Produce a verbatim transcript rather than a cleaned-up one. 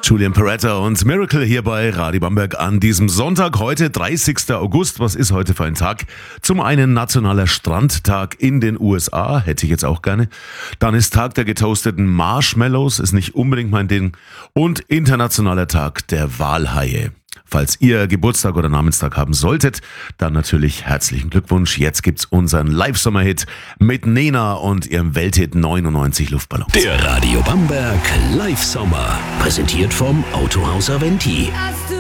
Julian Peretta und Miracle hier bei Radio Bamberg an diesem Sonntag, heute dreißigster August. Was ist heute für ein Tag? Zum einen nationaler Strandtag in den U S A, hätte ich jetzt auch gerne. Dann ist Tag der getoasteten Marshmallows, ist nicht unbedingt mein Ding. Und internationaler Tag der Walhaie. Falls ihr Geburtstag oder Namenstag haben solltet, dann natürlich herzlichen Glückwunsch. Jetzt gibt's unseren Live-Sommer-Hit mit Nena und ihrem Welthit neunundneunzig Luftballons. Der Radio Bamberg Live-Sommer, präsentiert vom Autohaus Aventi.